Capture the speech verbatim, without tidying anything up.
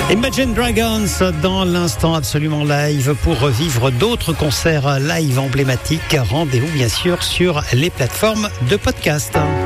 Imagine Dragons dans l'instant absolument live pour revivre d'autres concerts live emblématiques. Rendez-vous bien sûr sur les plateformes de podcast.